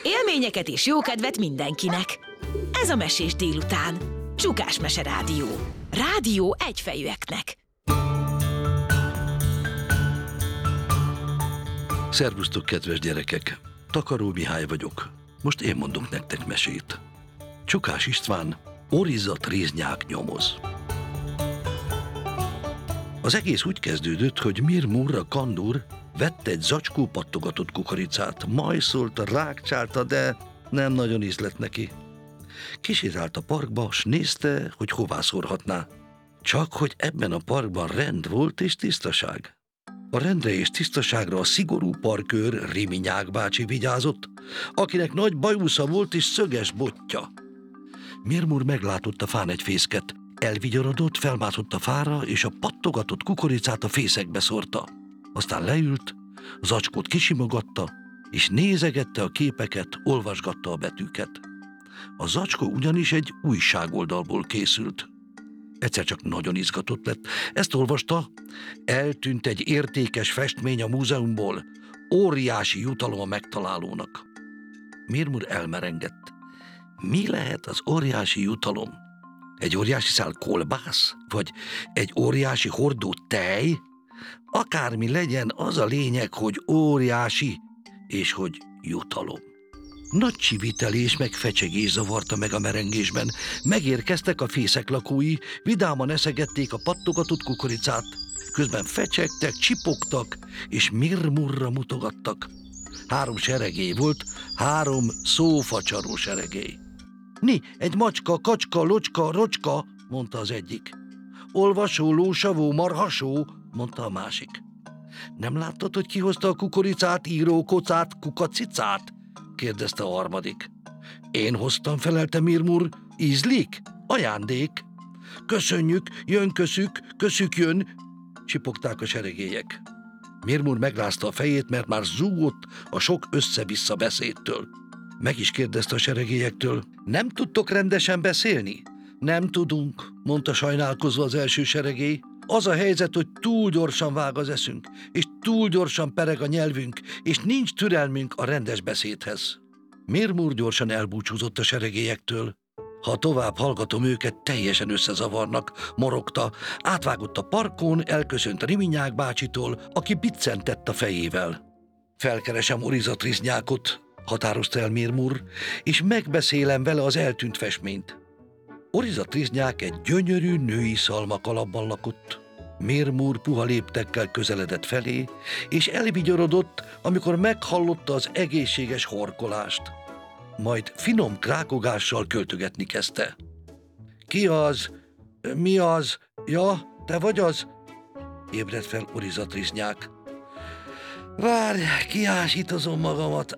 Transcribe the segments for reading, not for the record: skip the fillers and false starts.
Élményeket és jókedvet mindenkinek. Ez a Mesés délután. Csukás Mese Rádió. Rádió egyfejűeknek. Szervusztok, kedves gyerekek! Takaró Mihály vagyok. Most én mondok nektek mesét. Csukás István, Orizat Riznyák nyomoz. Az egész úgy kezdődött, hogy Mirmurra Kandúr vett egy zacskó pattogatott kukoricát, majszolta, rákcsálta, de nem nagyon ízlett neki. Kisétált a parkba, s nézte, hogy hová szórhatná. Csak hogy ebben a parkban rend volt és tisztaság. A rendre és tisztaságra a szigorú parkőr Riminyák bácsi vigyázott, akinek nagy bajusza volt és szöges botja. Mirmur meglátott a fán egy fészket, elvigyorodott, felmászott a fára, és a pattogatott kukoricát a fészekbe szórta. Aztán leült, zacskót kisimogatta, és nézegette a képeket, olvasgatta a betűket. A zacskó ugyanis egy újságoldalból készült. Egyszer csak nagyon izgatott lett. Ezt olvasta: eltűnt egy értékes festmény a múzeumból, óriási jutalom a megtalálónak. Mirmur elmerengett. Mi lehet az óriási jutalom? Egy óriási szál kolbász? Vagy egy óriási hordó tej? Akármi legyen, az a lényeg, hogy óriási, és hogy jutalom. Nagy csivitelés meg fecsegés zavarta meg a merengésben. Megérkeztek a fészek lakói, vidáman eszegették a pattogatott kukoricát. Közben fecsegtek, csipogtak, és Mirmurra mutogattak. 3 seregély volt, 3 szófacsaró seregély. Ni, egy macska, kacska, locska, rocska, mondta az egyik. Olvasó, lósavó, marhasó, mondta a másik. Nem láttad, hogy kihozta a kukoricát, író, kocát, kukacicát? Kérdezte a harmadik. Én hoztam, felelte Mirmur. Ízlik? Ajándék. Köszönjük, jön köszük, köszük jön, csipogták a seregélyek. Mirmur megrázta a fejét, mert már zúgott a sok össze-vissza beszédtől. Meg is kérdezte a seregélyektől: nem tudtok rendesen beszélni? Nem tudunk, mondta sajnálkozva az első seregély. Az a helyzet, hogy túl gyorsan vág az eszünk, és túl gyorsan pereg a nyelvünk, és nincs türelmünk a rendes beszédhez. Mirmur gyorsan elbúcsúzott a seregélyektől. Ha tovább hallgatom őket, teljesen összezavarnak, morogta, átvágott a parkon, elköszönt Riminyák bácsitól, aki biccentett a fejével. Felkeresem Orizat Riznyákot, határozta el Mirmur, és megbeszélem vele az eltűnt festményt. Orizat Riznyák egy gyönyörű női szalmakalapban lakott. Mirmur puha léptekkel közeledett felé, és elvigyorodott, amikor meghallotta az egészséges horkolást. Majd finom krákogással költögetni kezdte. Ki az? Mi az? Ja, te vagy az? Ébredt fel Orizat Riznyák. Várj, kiásítozom magamat.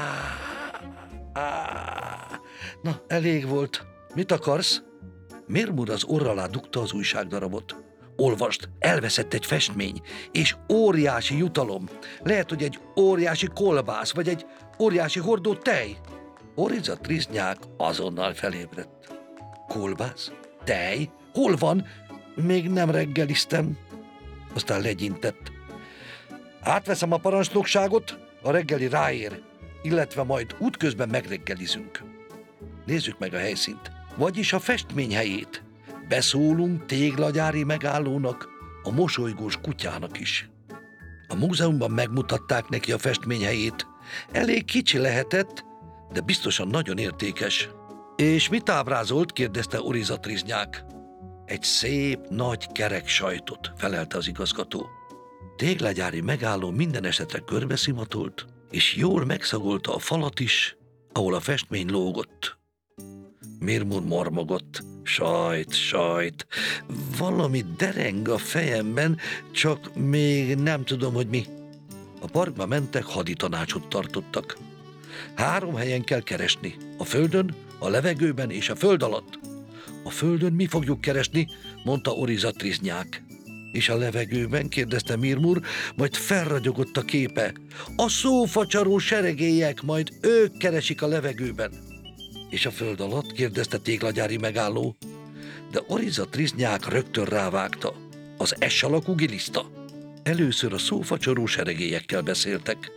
Na, elég volt. Mit akarsz? Mirmur az orra alá dugta az újságdarabot. Olvasd, elveszett egy festmény, és óriási jutalom. Lehet, hogy egy óriási kolbász, vagy egy óriási hordó tej. Orizat Riznyák azonnal felébredt. Kolbász? Tej? Hol van? Még nem reggeliztem. Aztán legyintett. Átveszem a parancsnokságot, a reggeli ráér, illetve majd útközben megreggelizünk. Nézzük meg a helyszínt, vagyis a festmény helyét. Beszólunk téglagyári megállónak, a mosolygós kutyának is. A múzeumban megmutatták neki a festmény helyét. Elég kicsi lehetett, de biztosan nagyon értékes. És mit ábrázolt? Kérdezte Orizat Riznyák. Egy szép, nagy kerek sajtot, felelte az igazgató. Téglagyári megálló minden esetre körbeszimatolt, és jól megszagolta a falat is, ahol a festmény lógott. Mirmur mormogott. Sajt, valami dereng a fejemben, csak még nem tudom, hogy mi. A parkba mentek, haditanácsot tartottak. 3 helyen kell keresni. A földön, a levegőben és a föld alatt. A földön mi fogjuk keresni, mondta Orizat Riznyák. És a levegőben? Kérdezte Mirmur, majd felragyogott a képe. A szófacsaró seregélyek, majd ők keresik a levegőben. És a föld alatt? Kérdezte téglagyári megálló. De Orizat Riznyák rögtön rávágta. Az S alakú giliszta. Először a szófacsaró seregélyekkel beszéltek.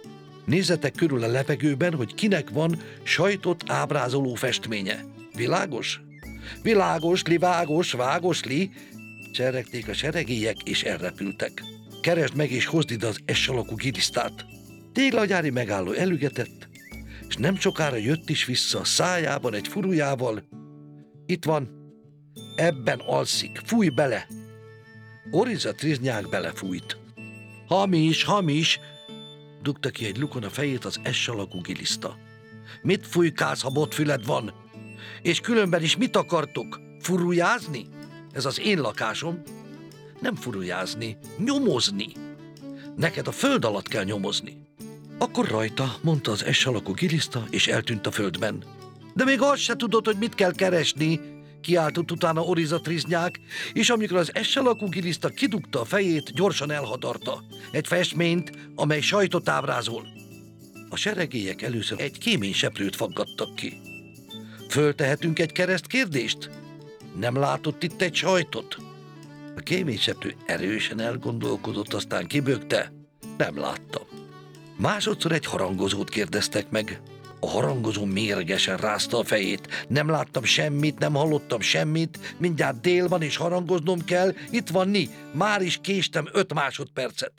Nézzetek körül a levegőben, hogy kinek van sajtot ábrázoló festménye. Világos? Világos, li, vágos, vágos, li, cserregték a seregélyek, és elrepültek. Keresd meg és hozd ide az S alakú gilisztát. Téglagyári megálló elügetett, és nem sokára jött is vissza, szájában egy furujával. Itt van, ebben alszik, fújj bele! Oriza Triznyák belefújt. Hamis, hamis! Dugta ki egy lukon a fejét az S alakú giliszta. Mit fújkálsz, ha botfüled van? És különben is mit akartok? Furujázni? Ez az én lakásom. Nem furujázni, nyomozni. Neked a föld alatt kell nyomozni. Akkor rajta, mondta az S alakú giliszta, és eltűnt a földben. De még azt se tudod, hogy mit kell keresni, kiáltott utána Oriza Triznyák, és amikor az S alakú giliszta kidugta a fejét, gyorsan elhadarta. Egy festményt, amely sajtot ábrázol. A seregélyek először egy kéményseprőt faggattak ki. Föltehetünk egy keresztkérdést? Nem látott itt egy sajtot? A kéményseprő erősen elgondolkodott, aztán kibökte. Nem láttam. Másodszor egy harangozót kérdeztek meg. A harangozó mérgesen rázta a fejét. Nem láttam semmit, nem hallottam semmit, mindjárt dél van és harangoznom kell, itt van ni, már is késtem 5 másodpercet.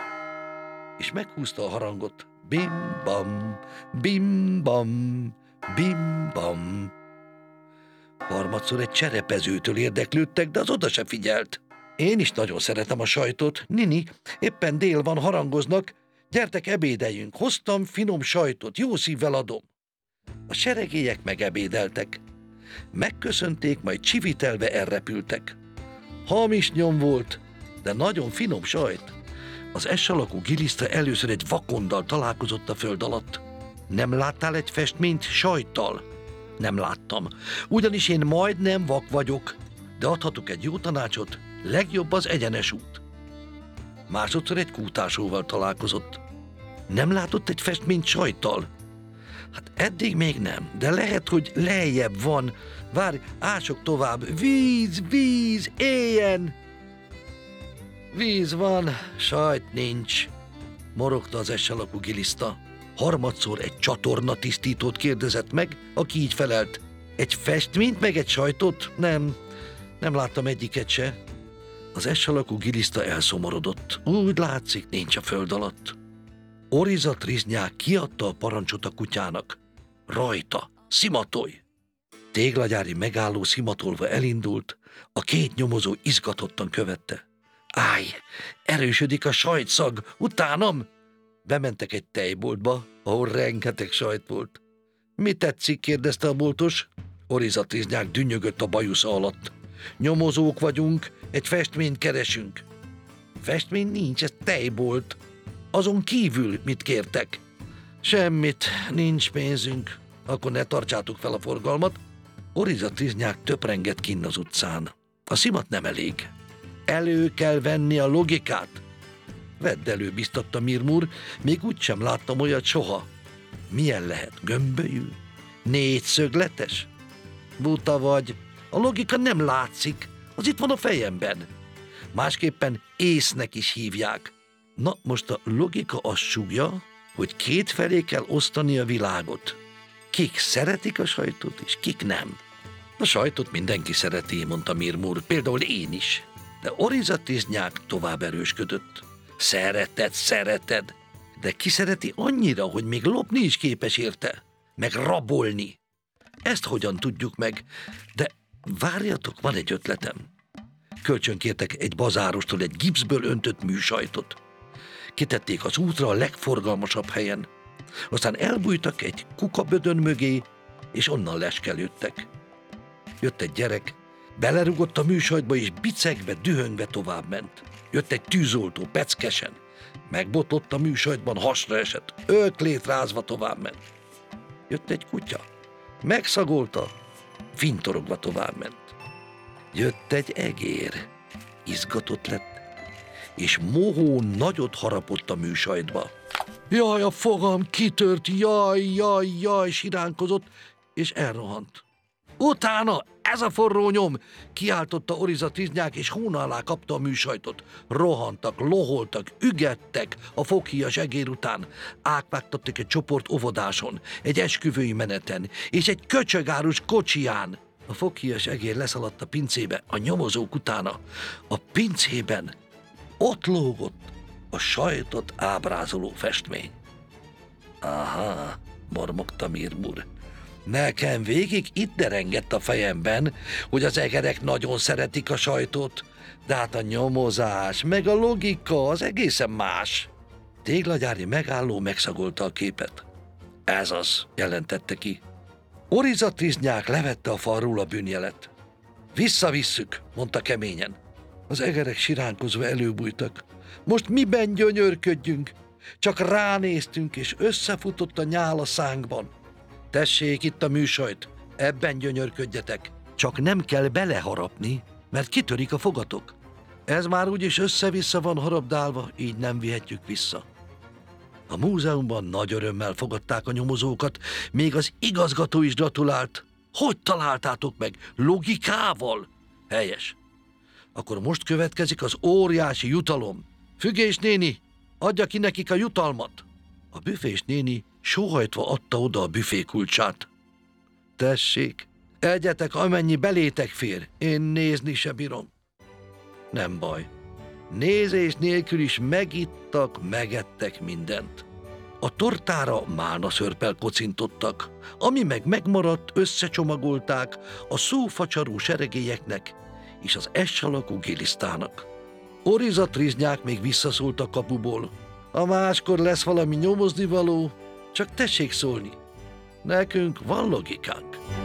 És meghúzta a harangot. Bim-bam, bim-bam, bim-bam. Harmadszor egy cserepezőtől érdeklődtek, de az oda se figyelt. Én is nagyon szeretem a sajtot. Nini, éppen dél van, harangoznak. Gyertek, ebédeljünk. Hoztam finom sajtot, jó szívvel adom. A seregélyek megebédeltek. Megköszönték, majd csivitelve elrepültek. Hamis nyom volt, de nagyon finom sajt. Az S alakú giliszta először egy vakonddal találkozott a föld alatt. Nem láttál egy festményt sajttal? Nem láttam, ugyanis én majdnem vak vagyok, de adhatok egy jó tanácsot, legjobb az egyenes út. Másodszor egy kútásóval találkozott. Nem látott egy festményt sajttal? Hát eddig még nem, de lehet, hogy lejjebb van. Várj, ások tovább. Víz, víz, éljen! Víz van, sajt nincs, morogta az S alakú giliszta. Harmadszor egy csatornatisztítót kérdezett meg, aki így felelt. Egy festményt, meg egy sajtot? Nem láttam egyiket se. Az S alakú giliszta elszomorodott. Úgy látszik, nincs a föld alatt. Oriza Triznyák kiadta a parancsot a kutyának. Rajta, szimatolj! Téglagyári megálló szimatolva elindult, a 2 nyomozó izgatottan követte. Állj, erősödik a sajtszag, utánam! Bementek egy tejboltba, ahol rengeteg sajt volt. Mi tetszik? kérdezte a boltos. Oriza Triznyák dünnyögött a bajusza alatt. Nyomozók vagyunk, egy festményt keresünk. Festmény nincs, ez tejbolt. Azon kívül mit kértek? Semmit, nincs pénzünk. Akkor ne tartsátok fel a forgalmat. Oriza Triznyák töprengett kinn az utcán. A szimat nem elég. Elő kell venni a logikát. Vedd elő, biztatta Mirmur, még úgysem láttam olyat soha. Milyen lehet? Gömbölyű? 4-szögletes? Buta vagy. A logika nem látszik, az itt van a fejemben. Másképpen észnek is hívják. Na, most a logika azt sugja, hogy 2 felé kell osztani a világot. Kik szeretik a sajtot, és kik nem. A sajtot mindenki szereti, mondta Mirmur, például én is. De Oriza Triznyák tovább erősködött. Szereted, de ki szereti annyira, hogy még lopni is képes érte, meg rabolni. Ezt hogyan tudjuk meg? De várjatok, van egy ötletem. Kölcsönkértek egy bazárostól egy gipszből öntött műsajtot. Kitették az útra a legforgalmasabb helyen. Aztán elbújtak egy kukabödön mögé, és onnan leskelődtek. Jött egy gyerek, belerugott a műsajtba, és bicegve, dühöngve továbbment. Jött egy tűzoltó, peckesen. Megbotlott a műsajtban, hasra esett, öklét rázva továbbment. Jött egy kutya, megszagolta, fintorogva továbbment. Jött egy egér, izgatott lett, és mohón nagyot harapott a műsajtba. Jaj, a fogam kitört, jaj, siránkozott, és elrohant. Utána Ez a forró nyom! Kiáltotta Oriza Triznyák, és hóna alá kapta a műsajtot. Rohantak, loholtak, ügettek a foghíjas egér után. Átvágtattak egy csoport óvodáson, egy esküvői meneten, és egy köcsögárus kocsiján. A foghíjas egér leszaladt a pincébe, a nyomozók utána. A pincében ott lógott a sajtot ábrázoló festmény. Aha, mormogta Mirmur. Nekem végig itt derengett a fejemben, hogy az egerek nagyon szeretik a sajtot, de hát a nyomozás, meg a logika az egészen más. Téglagyári megálló megszagolta a képet. Ez az, jelentette ki. Oriza Triznyák levette a falról a bűnjelet. Visszavisszük, mondta keményen. Az egerek siránkozva előbújtak. Most miben gyönyörködjünk? Csak ránéztünk, és összefutott a nyál a szánkban. Tessék itt a műsajt, ebben gyönyörködjetek. Csak nem kell beleharapni, mert kitörik a fogatok. Ez már úgyis össze-vissza van harabdálva, így nem vihetjük vissza. A múzeumban nagy örömmel fogadták a nyomozókat, még az igazgató is gratulált. Hogy találtátok meg? Logikával? Helyes. Akkor most következik az óriási jutalom. Fügés néni, adja ki nekik a jutalmat. A büfés néni sóhajtva adta oda a büfé kulcsát. Tessék, egyetek, amennyi belétek fér, én nézni se bírom. Nem baj. Nézés nélkül is megittak, megettek mindent. A tortára málnaszörppel kocintottak, ami meg megmaradt, összecsomagolták a szófacsarú seregélyeknek és az S-alakú gilisztának. Oriza Triznyák még visszaszólt a kapuból. Ha máskor lesz valami nyomoznivaló, csak tessék szólni. Nekünk van logikánk.